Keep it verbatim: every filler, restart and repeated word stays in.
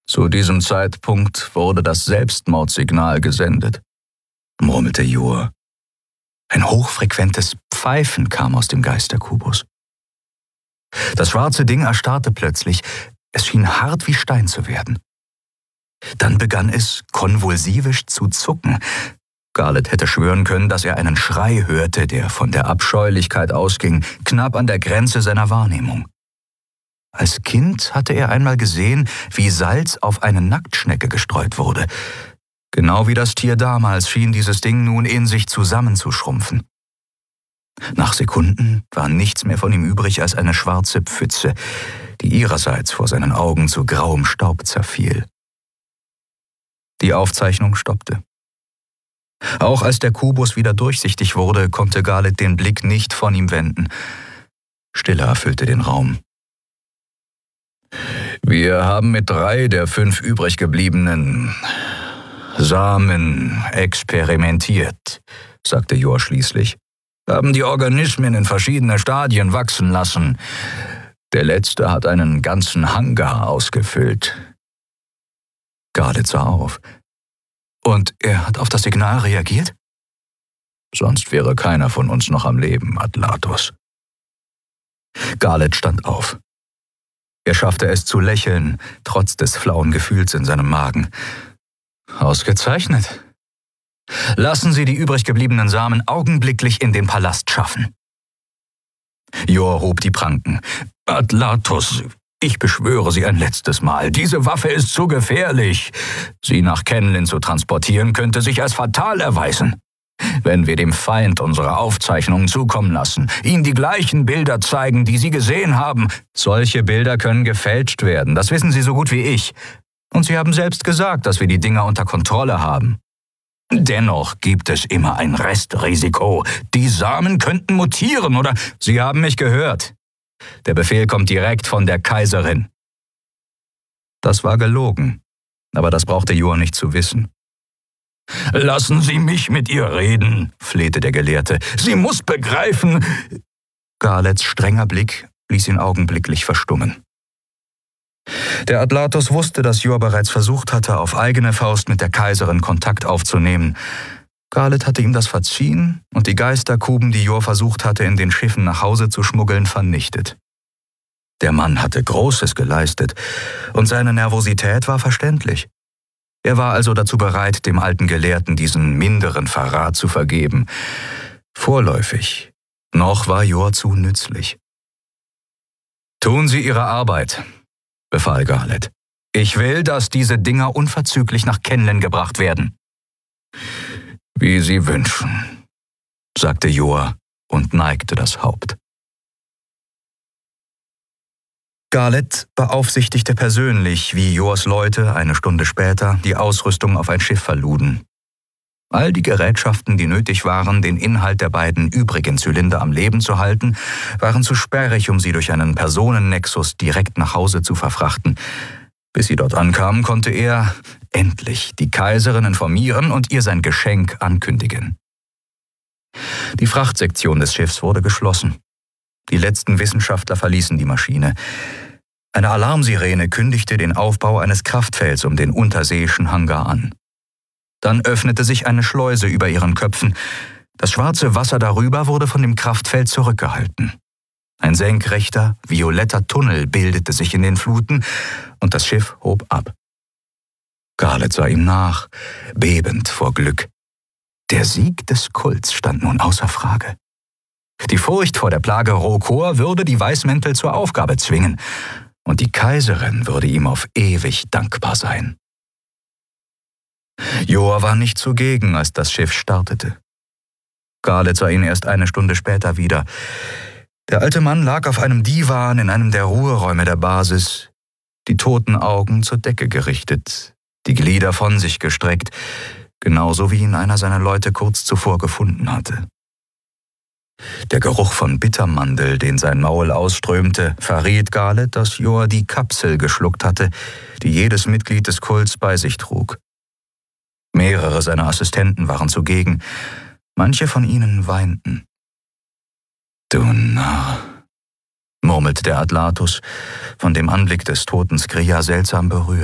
Zu diesem Zeitpunkt wurde das Selbstmordsignal gesendet, murmelte Jor. Ein hochfrequentes Pfeifen kam aus dem Geisterkubus. Das schwarze Ding erstarrte plötzlich. Es schien hart wie Stein zu werden. Dann begann es konvulsivisch zu zucken. Garlett hätte schwören können, dass er einen Schrei hörte, der von der Abscheulichkeit ausging, knapp an der Grenze seiner Wahrnehmung. Als Kind hatte er einmal gesehen, wie Salz auf eine Nacktschnecke gestreut wurde. Genau wie das Tier damals schien dieses Ding nun in sich zusammenzuschrumpfen. Nach Sekunden war nichts mehr von ihm übrig als eine schwarze Pfütze, die ihrerseits vor seinen Augen zu grauem Staub zerfiel. Die Aufzeichnung stoppte. Auch als der Kubus wieder durchsichtig wurde, konnte Garlett den Blick nicht von ihm wenden. Stille erfüllte den Raum. Wir haben mit drei der fünf übrig gebliebenen Samen experimentiert, sagte Jor schließlich. Haben die Organismen in verschiedene Stadien wachsen lassen. Der letzte hat einen ganzen Hangar ausgefüllt. Garlett sah auf. Und er hat auf das Signal reagiert? Sonst wäre keiner von uns noch am Leben, Atlatos. Garlett stand auf. Er schaffte es zu lächeln, trotz des flauen Gefühls in seinem Magen. Ausgezeichnet. Lassen Sie die übrig gebliebenen Samen augenblicklich in den Palast schaffen. Jor hob die Pranken. Atlatos, ich beschwöre Sie ein letztes Mal, diese Waffe ist zu gefährlich. Sie nach Kenlin zu transportieren, könnte sich als fatal erweisen. Wenn wir dem Feind unsere Aufzeichnungen zukommen lassen, ihm die gleichen Bilder zeigen, die Sie gesehen haben. Solche Bilder können gefälscht werden, das wissen Sie so gut wie ich. Und Sie haben selbst gesagt, dass wir die Dinger unter Kontrolle haben. Dennoch gibt es immer ein Restrisiko. Die Samen könnten mutieren, oder? Sie haben mich gehört. Der Befehl kommt direkt von der Kaiserin. Das war gelogen, aber das brauchte Jor nicht zu wissen. »Lassen Sie mich mit ihr reden«, flehte der Gelehrte. »Sie muss begreifen...« Garletts strenger Blick ließ ihn augenblicklich verstummen. Der Atlatos wusste, dass Jor bereits versucht hatte, auf eigene Faust mit der Kaiserin Kontakt aufzunehmen. Garlett hatte ihm das verziehen und die Geisterkuben, die Jor versucht hatte, in den Schiffen nach Hause zu schmuggeln, vernichtet. Der Mann hatte Großes geleistet und seine Nervosität war verständlich. Er war also dazu bereit, dem alten Gelehrten diesen minderen Verrat zu vergeben. Vorläufig. Noch war Jor zu nützlich. »Tun Sie Ihre Arbeit«, befahl Garlett. »Ich will, dass diese Dinger unverzüglich nach Kenlin gebracht werden.« »Wie Sie wünschen«, sagte Jor und neigte das Haupt. Garlett beaufsichtigte persönlich, wie Jors Leute eine Stunde später die Ausrüstung auf ein Schiff verluden. All die Gerätschaften, die nötig waren, den Inhalt der beiden übrigen Zylinder am Leben zu halten, waren zu sperrig, um sie durch einen Personennexus direkt nach Hause zu verfrachten. Bis sie dort ankamen, konnte er endlich die Kaiserin informieren und ihr sein Geschenk ankündigen. Die Frachtsektion des Schiffs wurde geschlossen. Die letzten Wissenschaftler verließen die Maschine. Eine Alarmsirene kündigte den Aufbau eines Kraftfelds um den unterseeischen Hangar an. Dann öffnete sich eine Schleuse über ihren Köpfen. Das schwarze Wasser darüber wurde von dem Kraftfeld zurückgehalten. Ein senkrechter, violetter Tunnel bildete sich in den Fluten und das Schiff hob ab. Garlett sah ihm nach, bebend vor Glück. Der Sieg des Kults stand nun außer Frage. Die Furcht vor der Plage Rokor würde die Weißmäntel zur Aufgabe zwingen, und die Kaiserin würde ihm auf ewig dankbar sein. Jor war nicht zugegen, als das Schiff startete. Garlett sah ihn erst eine Stunde später wieder. Der alte Mann lag auf einem Divan in einem der Ruheräume der Basis, die toten Augen zur Decke gerichtet, die Glieder von sich gestreckt, genauso wie ihn einer seiner Leute kurz zuvor gefunden hatte. Der Geruch von Bittermandel, den sein Maul ausströmte, verriet Garlett, dass Jor die Kapsel geschluckt hatte, die jedes Mitglied des Kults bei sich trug. Mehrere seiner Assistenten waren zugegen, manche von ihnen weinten. »Du Narr«, murmelte der Atlatus, von dem Anblick des toten Skria seltsam berührt.